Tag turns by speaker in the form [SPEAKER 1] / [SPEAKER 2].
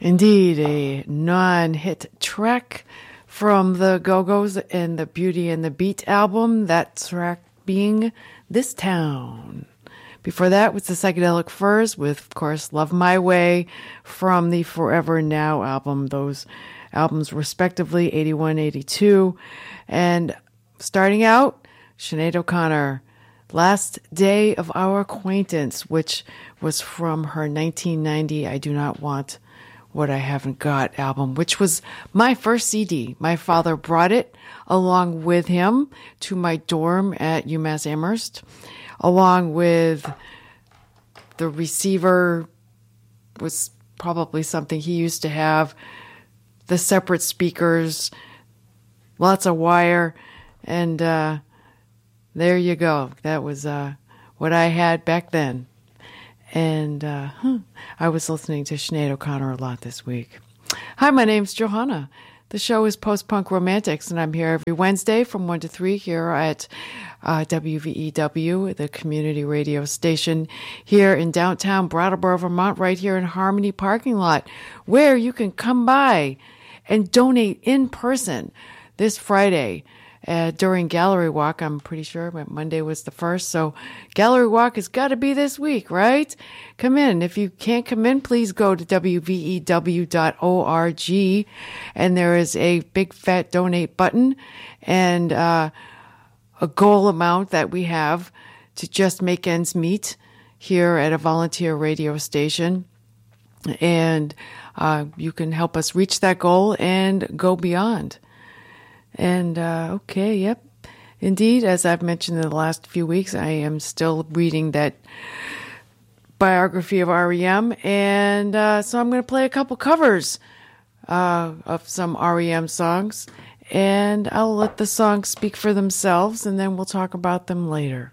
[SPEAKER 1] Indeed, a non-hit track from the Go-Go's and the Beauty and the Beat album, that track being This Town. Before that was the Psychedelic Furs with, of course, Love My Way from the Forever Now album. Those albums respectively, 81, 82. And starting out, Sinead O'Connor, Last Day of Our Acquaintance, which was from her 1990 I Do Not Want What I Haven't Got album, which was my first CD. My father brought it along with him to my dorm at UMass Amherst, along with the receiver. Was probably something he used to have, the separate speakers, lots of wire, and there you go. That was what I had back then. And I was listening to Sinead O'Connor a lot this week. Hi, my name's Johanna. The show is Post-Punk Romantics, and I'm here every Wednesday from 1 to 3 here at WVEW, the community radio station here in downtown Brattleboro, Vermont, right here in Harmony parking lot, where you can come by and donate in person this Friday during Gallery Walk. I'm pretty sure Monday was the first, so Gallery Walk has got to be this week, right? Come in. If you can't come in, please go to wvew.org, and there is a big fat donate button and a goal amount that we have to just make ends meet here at a volunteer radio station. And you can help us reach that goal and go beyond. And, okay, yep. Indeed, as I've mentioned in the last few weeks, I am still reading that biography of REM. And so I'm going to play a couple covers of some REM songs. And I'll let the songs speak for themselves, and then we'll talk about them later.